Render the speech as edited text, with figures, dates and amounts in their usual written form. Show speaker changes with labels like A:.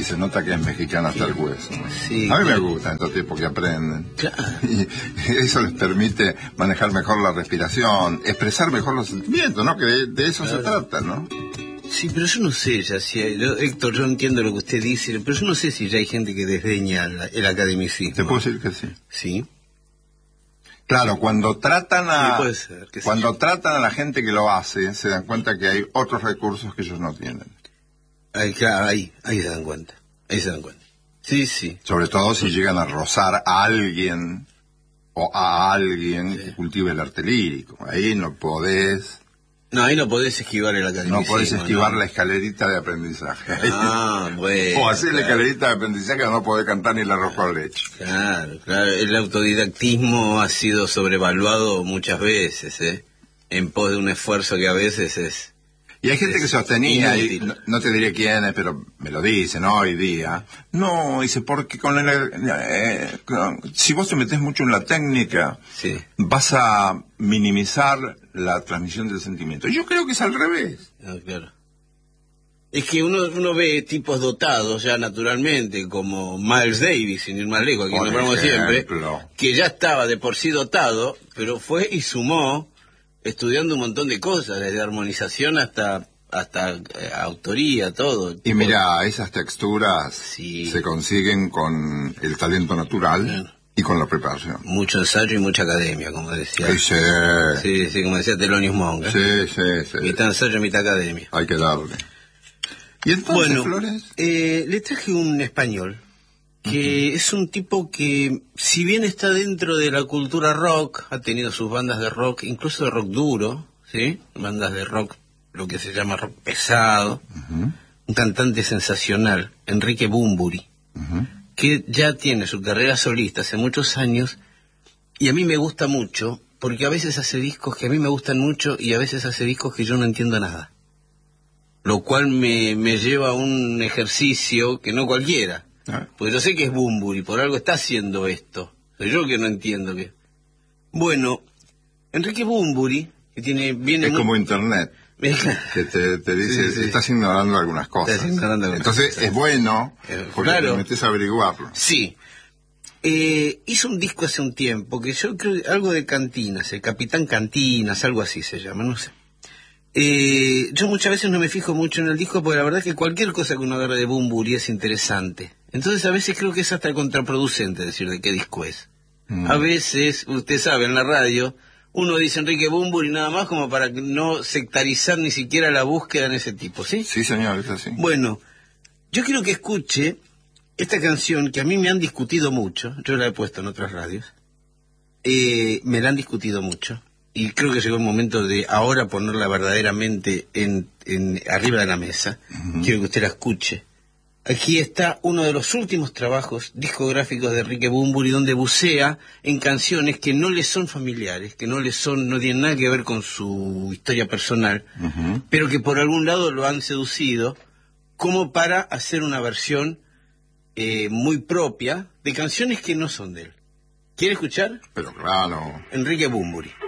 A: se nota que es mexicano hasta el hueso.
B: Sí,
A: a mí me gustan estos tipos que aprenden.
B: Claro.
A: Y eso les permite manejar mejor la respiración, expresar mejor los sentimientos, ¿no? Que de eso se trata, ¿no?
B: Sí, pero yo no sé ya si hay, Héctor, yo entiendo lo que usted dice, pero yo no sé si ya hay gente que desdeña el academicismo.
A: Te puedo decir que sí.
B: Sí.
A: Claro, cuando tratan a
B: puede ser,
A: tratan a la gente que lo hace, se dan cuenta que hay otros recursos que ellos no tienen.
B: Claro, ahí se dan cuenta. Ahí se dan cuenta. Sí, sí.
A: Sobre todo si llegan a rozar a alguien o a alguien que cultive el arte lírico. Ahí no podés...
B: No, ahí no podés esquivar el academicismo.
A: No podés esquivar la escalerita de aprendizaje.
B: Bueno.
A: O hacer la escalerita de aprendizaje que no podés cantar ni la roja leche.
B: Claro. El autodidactismo ha sido sobrevaluado muchas veces, en pos de un esfuerzo que a veces es...
A: Y hay gente que sostenía, y no te diré quién es, pero me lo dicen hoy día. No, dice, porque si vos te metés mucho en la técnica, vas a minimizar la transmisión del sentimiento. Yo creo que es al revés.
B: Claro. Es que uno ve tipos dotados ya naturalmente, como Miles Davis, sin ir más lejos, aquí nombramos siempre, que ya estaba de por sí dotado, pero fue y sumó, estudiando un montón de cosas, desde armonización hasta autoría, todo.
A: Y mira, esas texturas se consiguen con el talento natural y con la preparación.
B: Mucho ensayo y mucha academia, como decía.
A: Sí,
B: como decía Thelonious Monk.
A: Sí.
B: Mitad ensayo, mitad academia.
A: Hay que darle. ¿Y entonces, Flores?
B: Le traje un español, que es un tipo que, si bien está dentro de la cultura rock, ha tenido sus bandas de rock, incluso de rock duro, ¿sí? Bandas de rock, lo que se llama rock pesado. Un cantante sensacional, Enrique Bunbury, que ya tiene su carrera solista hace muchos años, y a mí me gusta mucho, porque a veces hace discos que a mí me gustan mucho, y a veces hace discos que yo no entiendo nada. Lo cual me lleva a un ejercicio que no cualquiera. Porque yo sé que es Bunbury, por algo está haciendo esto. Soy yo que no entiendo qué. Bueno, Enrique Bunbury, que viene
A: es como internet, que te dice, estás ignorando algunas cosas. Entonces es bueno, porque te metes a averiguarlo.
B: Sí. Hizo un disco hace un tiempo, que yo creo algo de Cantinas, el Capitán Cantinas, algo así se llama, no sé. Yo muchas veces no me fijo mucho en el disco, porque la verdad es que cualquier cosa que uno agarre de Bunbury es interesante. Entonces a veces creo que es hasta contraproducente decir de qué disco es. A veces, usted sabe, en la radio, uno dice Enrique Bunbury nada más como para no sectarizar ni siquiera la búsqueda en ese tipo, ¿sí?
A: Sí, señor, es así.
B: Bueno, yo quiero que escuche esta canción que a mí me han discutido mucho, yo la he puesto en otras radios, me la han discutido mucho. Y creo que llegó el momento de ahora ponerla verdaderamente arriba de la mesa. Quiero que usted la escuche. Aquí está uno de los últimos trabajos discográficos de Enrique Bunbury, donde bucea en canciones que no le son familiares, que no tienen nada que ver con su historia personal, pero que por algún lado lo han seducido, como para hacer una versión muy propia de canciones que no son de él. ¿Quiere escuchar?
A: Pero claro.
B: Enrique Bunbury.